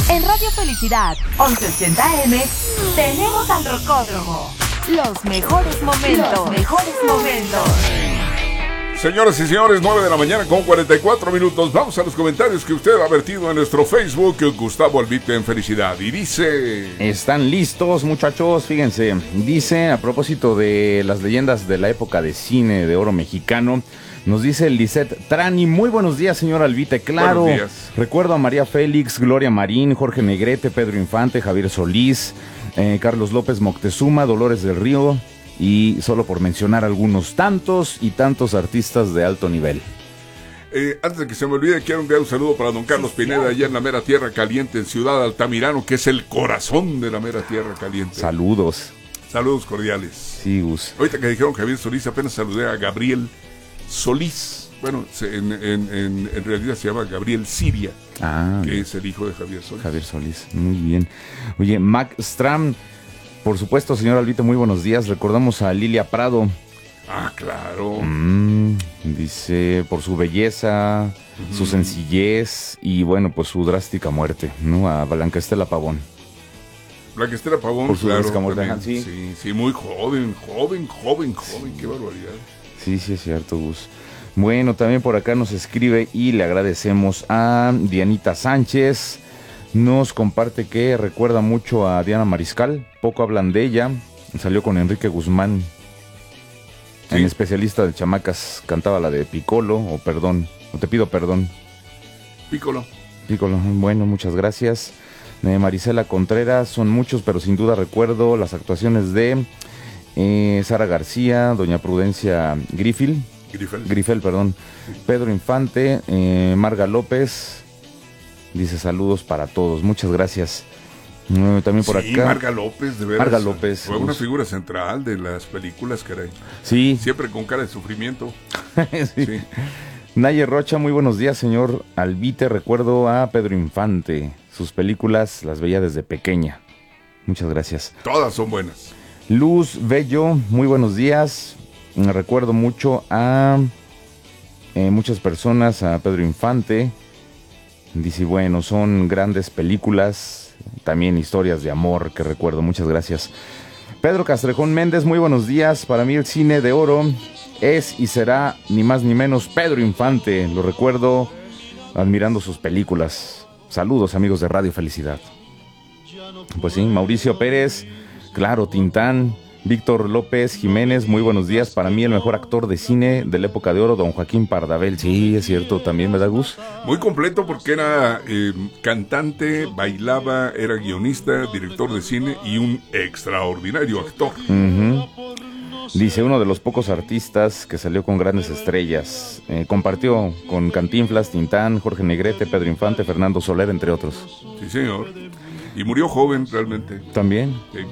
En Radio Felicidad 1180M tenemos al Rocódromo. Los mejores momentos. Los mejores momentos. Señoras y señores, 9 de la mañana con 44 minutos. Vamos a los comentarios que usted ha vertido en nuestro Facebook, Gustavo Albite en Felicidad. Y dice... ¿Están listos, muchachos? Fíjense, dice, a propósito de las leyendas de la época de cine de oro mexicano, nos dice Lisette Trani: muy buenos días, señor Albite. Claro, buenos días. Recuerdo a María Félix, Gloria Marín, Jorge Negrete, Pedro Infante, Javier Solís, Carlos López Moctezuma, Dolores del Río, y solo por mencionar algunos tantos y tantos artistas de alto nivel. Antes de que se me olvide, quiero enviar un saludo para don Carlos Pineda, allá en la mera tierra caliente, en Ciudad Altamirano, que es el corazón de la mera tierra caliente. Saludos. Saludos cordiales. Sí, Gus. Ahorita que dijeron Javier Solís, apenas saludé a Gabriel Solís. Bueno, en realidad se llama Gabriel Siria, que es el hijo de Javier Solís. Javier Solís, muy bien. Oye, Mac Stram, por supuesto, señor Albite, muy buenos días. Recordamos a Lilia Prado. Ah, claro. Dice, por su belleza, su sencillez y, bueno, pues su drástica muerte, ¿no? A Blanca Estela Pavón. Blanca Estela Pavón, por su claro. muerte, sí, muy joven, qué barbaridad. Sí, es cierto, Gus. Bueno, también por acá nos escribe y le agradecemos a Dianita Sánchez. Nos comparte que recuerda mucho a Diana Mariscal, poco hablan de ella, salió con Enrique Guzmán, ¿sí? En Especialista de Chamacas, cantaba la de Piccolo, o Te pido perdón. Piccolo, bueno, muchas gracias. Marisela Contreras, son muchos, pero sin duda recuerdo las actuaciones de Sara García, doña Prudencia Grifel, Pedro Infante, Marga López. Dice saludos para todos, muchas gracias. También por acá. Marga López, de veras. Marga López. Fue una figura central de las películas, caray. Sí. Siempre con cara de sufrimiento. Sí. Nayer Rocha, muy buenos días, señor Albite. Recuerdo a Pedro Infante. Sus películas las veía desde pequeña. Muchas gracias. Todas son buenas. Luz Bello, muy buenos días. Recuerdo mucho a muchas personas, a Pedro Infante. Dice, bueno, son grandes películas, también historias de amor que recuerdo. Muchas gracias. Pedro Castrejón Méndez, muy buenos días. Para mí el cine de oro es y será ni más ni menos Pedro Infante. Lo recuerdo admirando sus películas. Saludos, amigos de Radio Felicidad. Pues sí, Mauricio Pérez, claro, Tintán. Víctor López Jiménez, muy buenos días. Para mí el mejor actor de cine de la época de oro, don Joaquín Pardavel. Sí, es cierto, también, ¿verdad, Gus? Muy completo porque era cantante, bailaba, era guionista, director de cine y un extraordinario actor. Dice, uno de los pocos artistas que salió con grandes estrellas. Compartió con Cantinflas, Tintán, Jorge Negrete, Pedro Infante, Fernando Soler, entre otros. Sí, señor. Y murió joven, realmente. ¿También? Sí.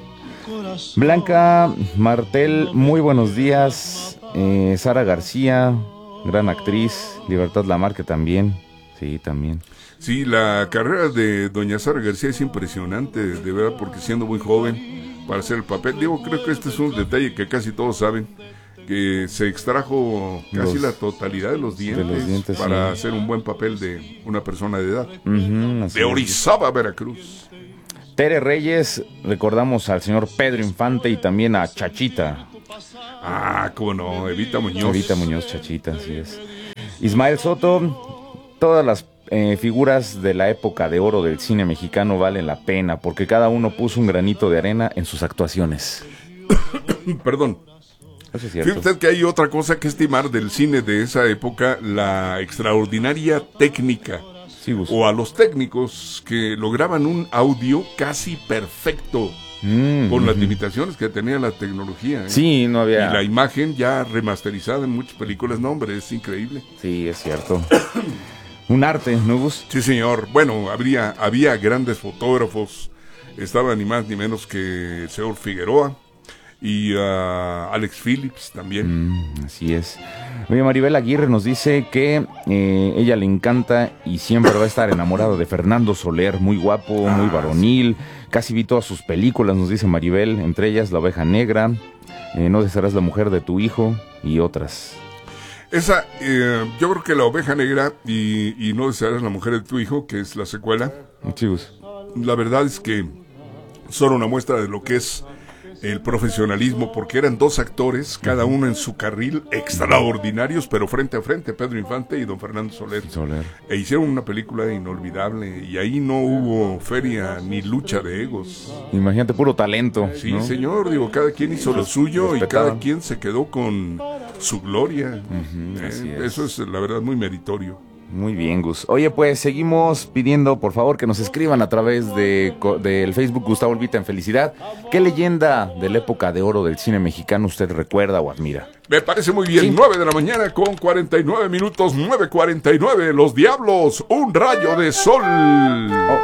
Blanca Martel, muy buenos días. Sara García, gran actriz. Libertad Lamarque también. Sí, también. Sí, la carrera de doña Sara García es impresionante, de verdad, porque siendo muy joven para hacer el papel. Creo que este es un detalle que casi todos saben, que se extrajo casi la totalidad de los dientes para hacer un buen papel de una persona de edad. De Orizaba, Veracruz. Tere Reyes, recordamos al señor Pedro Infante y también a Chachita. Ah, cómo no, Evita Muñoz. Evita Muñoz, Chachita, así es. Ismael Soto, todas las figuras de la época de oro del cine mexicano valen la pena, porque cada uno puso un granito de arena en sus actuaciones. Perdón. Eso es cierto. Fíjate que hay otra cosa que estimar del cine de esa época, la extraordinaria técnica. Sí, o a los técnicos que lograban un audio casi perfecto con las limitaciones que tenía la tecnología. Sí, no había... Y la imagen ya remasterizada en muchas películas, no, hombre, es increíble. Sí, es cierto. Un arte, ¿no, Gus? Sí, señor. Bueno, había grandes fotógrafos. Estaba ni más ni menos que el señor Figueroa y Alex Phillips también. Así es. Oye, Maribel Aguirre nos dice que ella le encanta y siempre va a estar enamorada de Fernando Soler, muy guapo, muy varonil. Casi vi todas sus películas, nos dice Maribel, entre ellas La Oveja Negra, No desearás la mujer de tu hijo y otras. Esa, yo creo que La Oveja Negra y No desearás la mujer de tu hijo, que es la secuela, Chicos, la verdad es que son una muestra de lo que es el profesionalismo, porque eran dos actores, cada uno en su carril, extraordinarios, pero frente a frente, Pedro Infante y don Fernando Soler. E hicieron una película inolvidable, y ahí no hubo feria ni lucha de egos. Imagínate, puro talento. Sí, ¿no? señor, digo, cada quien hizo lo suyo y Respetaban. cada quien se quedó con su gloria. Así es. Eso es, la verdad, muy meritorio. Muy bien, Gus. Oye, pues seguimos pidiendo, por favor, que nos escriban a través del Facebook Gustavo Elvita en Felicidad. ¿Qué leyenda de la época de oro del cine mexicano usted recuerda o admira? Me parece muy bien. Sí. 9 de la mañana con 49 minutos, 9:49. Los Diablos, un rayo de sol.